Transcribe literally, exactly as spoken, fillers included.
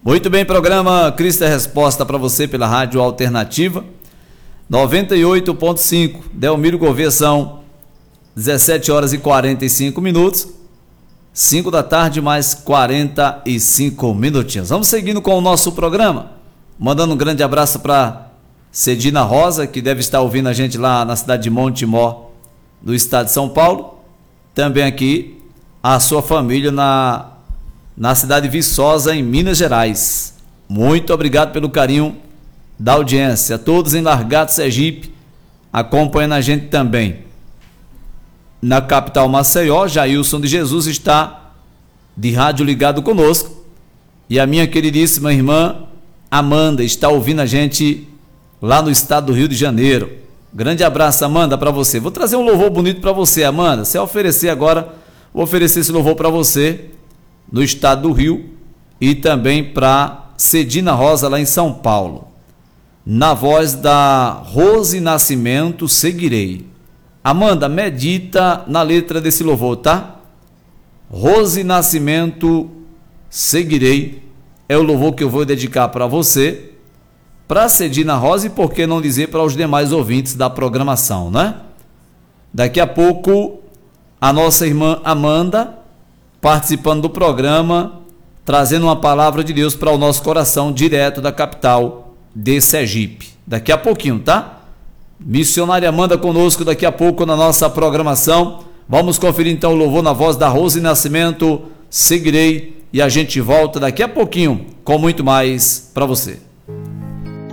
Muito bem, programa Cristo é Resposta para você pela Rádio Alternativa noventa e oito ponto cinco, Delmiro Gouveia, são dezessete horas e quarenta e cinco minutos, cinco da tarde mais quarenta e cinco minutinhos. Vamos seguindo com o nosso programa, mandando um grande abraço para Cedina Rosa, que deve estar ouvindo a gente lá na cidade de Montemor, do estado de São Paulo, também aqui a sua família na, na cidade de Viçosa, em Minas Gerais. Muito obrigado pelo carinho da audiência, todos em Largado, Sergipe, acompanhando a gente também. Na capital Maceió, Jailson de Jesus está de rádio ligado conosco, e a minha queridíssima irmã Amanda está ouvindo a gente lá no estado do Rio de Janeiro. Grande abraço, Amanda, para você. Vou trazer um louvor bonito para você, Amanda. Se eu oferecer agora, vou oferecer esse louvor para você no estado do Rio e também para Cedina Rosa, lá em São Paulo. Na voz da Rose Nascimento, Seguirei. Amanda, medita na letra desse louvor, tá? Rose Nascimento, Seguirei, é o louvor que eu vou dedicar para você, para Cedina Rosa, e por que não dizer para os demais ouvintes da programação, né? Daqui a pouco, a nossa irmã Amanda, participando do programa, trazendo uma palavra de Deus para o nosso coração, direto da capital de Sergipe. Daqui a pouquinho, tá? Missionária Amanda conosco daqui a pouco na nossa programação. Vamos conferir então o louvor na voz da Rose Nascimento, Seguirei, e a gente volta daqui a pouquinho com muito mais para você.